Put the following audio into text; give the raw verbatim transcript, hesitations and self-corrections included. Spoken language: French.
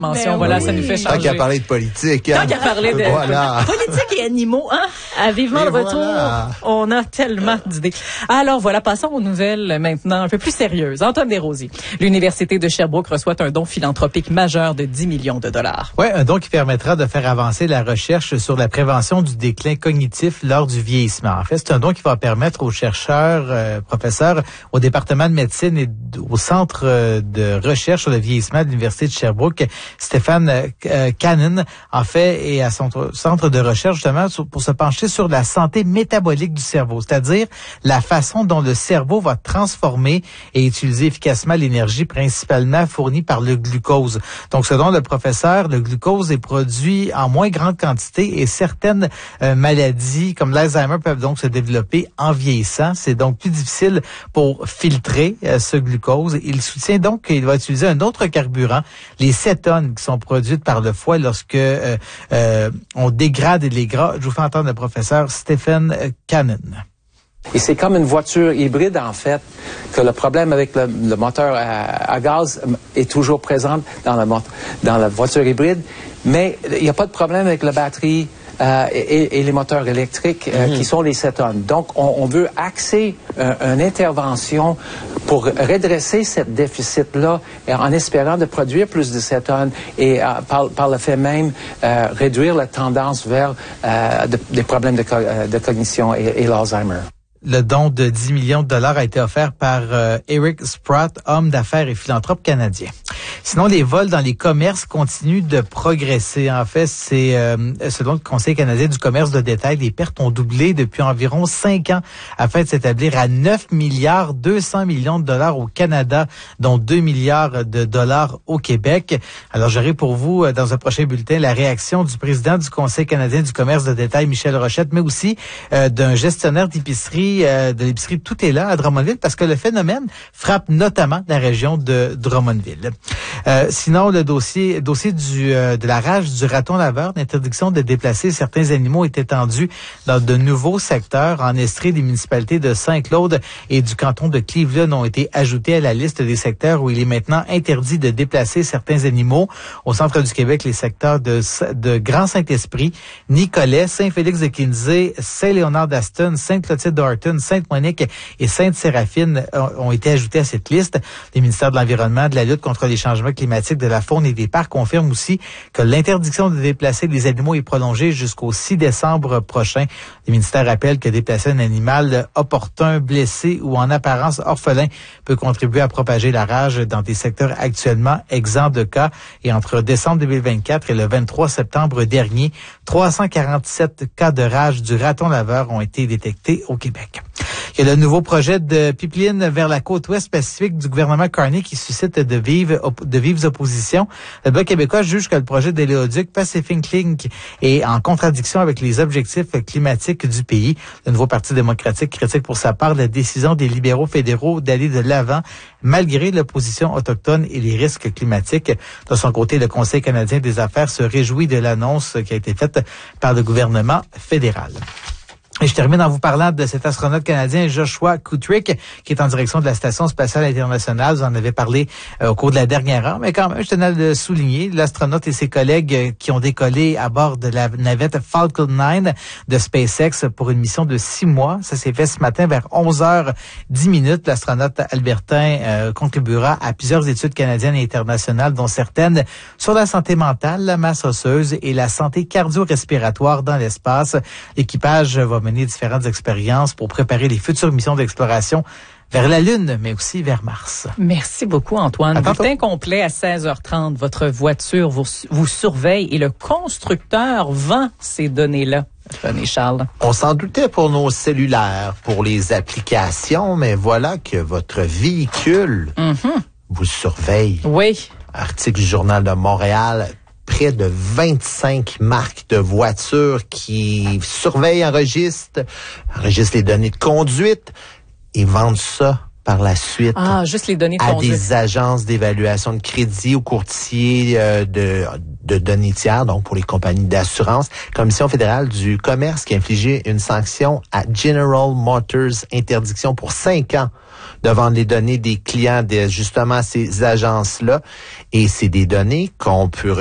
Mention, voilà, oui. ça nous fait changer. Tant qu'à parler de politique. Tant hein? qu'à parler de voilà. politique et animaux, hein? À vivement Et le retour. voilà. On a tellement d'idées. Alors voilà, passons aux nouvelles maintenant un peu plus sérieuses. Antoine Desrosiers. L'Université de Sherbrooke reçoit un don philanthropique majeur de dix millions de dollars. Oui, un don qui permettra de faire avancer la recherche sur la prévention du déclin cognitif lors du vieillissement. En fait, c'est un don qui va permettre aux chercheurs, euh, professeurs, au département de médecine et au centre euh, de recherche sur le vieillissement de l'Université de Sherbrooke, Stéphane euh, Cannon, en fait, et à son centre de recherche justement pour se pencher sur la santé métabolique du cerveau, c'est-à-dire la façon dont le cerveau va transformer et utiliser efficacement l'énergie principalement fournie par le glucose. Donc, selon le professeur, le glucose est produit en moins grande quantité et certaines euh, maladies comme l'Alzheimer peuvent donc se développer en vieillissant. C'est donc plus difficile pour filtrer euh, ce glucose. Il soutient donc qu'il va utiliser un autre carburant, les cétones qui sont produites par le foie lorsque euh, euh, on dégrade les gras. Je vous fais entendre le professeur Stephen Cannon. Et c'est comme une voiture hybride, en fait, que le problème avec le, le moteur à, à gaz est toujours présent dans la, dans la voiture hybride, mais il n'y a pas de problème avec la batterie euh, et, et les moteurs électriques euh, mm-hmm. qui sont les cétones. Donc, on, on veut axer euh, une intervention pour redresser ce déficit-là en espérant de produire plus de cétones et euh, par, par le fait même euh, réduire la tendance vers euh, de, des problèmes de, co de cognition et, et l'Alzheimer. Le don de dix millions de dollars a été offert par euh, Eric Spratt, homme d'affaires et philanthrope canadien. Sinon, les vols dans les commerces continuent de progresser. En fait, c'est euh, selon le Conseil canadien du commerce de détail, les pertes ont doublé depuis environ cinq ans afin de s'établir à neuf milliards deux cents millions de dollars au Canada, dont deux milliards de dollars au Québec. Alors, j'aurai pour vous, dans un prochain bulletin, la réaction du président du Conseil canadien du commerce de détail, Michel Rochette, mais aussi euh, d'un gestionnaire d'épicerie de l'épicerie Tout est là à Drummondville parce que le phénomène frappe notamment la région de Drummondville. Euh, sinon, le dossier dossier du euh, de la rage du raton laveur, l'interdiction de déplacer certains animaux est étendue dans de nouveaux secteurs. En Estrie, des municipalités de Saint-Claude et du canton de Cleveland ont été ajoutées à la liste des secteurs où il est maintenant interdit de déplacer certains animaux. Au centre du Québec, les secteurs de, de Grand-Saint-Esprit, Nicolet, Saint-Félix-de-Quinzé, Saint-Léonard-d'Aston, Sainte-Clotilde-d'Orton, Sainte-Monique et Sainte-Séraphine ont été ajoutés à cette liste. Les ministères de l'Environnement, de la lutte contre les changements climatiques, de la faune et des parcs confirment aussi que l'interdiction de déplacer les animaux est prolongée jusqu'au six décembre prochain. Les ministères rappellent que déplacer un animal opportun, blessé ou en apparence orphelin peut contribuer à propager la rage dans des secteurs actuellement exempts de cas. Et entre décembre deux mille vingt-quatre et le vingt-trois septembre dernier, trois cent quarante-sept cas de rage du raton laveur ont été détectés au Québec. Il y a le nouveau projet de pipeline vers la côte ouest pacifique du gouvernement Carney qui suscite de vives, de vives oppositions. Le Bloc québécois juge que le projet de l'éoduc Pacific Link est en contradiction avec les objectifs climatiques du pays. Le nouveau Parti démocratique critique pour sa part la décision des libéraux fédéraux d'aller de l'avant malgré l'opposition autochtone et les risques climatiques. De son côté, le Conseil canadien des affaires se réjouit de l'annonce qui a été faite par le gouvernement fédéral. Et je termine en vous parlant de cet astronaute canadien Joshua Kutrick, qui est en direction de la Station spatiale internationale. Vous en avez parlé euh, au cours de la dernière heure, mais quand même, je tenais à le souligner. L'astronaute et ses collègues euh, qui ont décollé à bord de la navette Falcon neuf de SpaceX pour une mission de six mois. Ça s'est fait ce matin vers onze heures dix minutes. L'astronaute albertain euh, contribuera à plusieurs études canadiennes et internationales, dont certaines sur la santé mentale, la masse osseuse et la santé cardio-respiratoire dans l'espace. L'équipage va mener différentes expériences pour préparer les futures missions d'exploration vers la Lune, mais aussi vers Mars. Merci beaucoup, Antoine. Bulletin complet à seize heures trente. Votre voiture vous, vous surveille et le constructeur vend ces données-là. René Charles. On s'en doutait pour nos cellulaires, pour les applications, mais voilà que votre véhicule mm-hmm. vous surveille. Oui. Article du Journal de Montréal. Près de vingt-cinq marques de voitures qui surveillent, enregistrent, enregistrent les données de conduite et vendent ça par la suite ah, juste les données de à conduite. des agences d'évaluation de crédit ou courtiers euh, de, de données tiers, donc pour les compagnies d'assurance. Commission fédérale du commerce qui a infligé une sanction à General Motors, interdiction pour cinq ans de vendre les données des clients de justement ces agences-là. Et c'est des données qu'on peut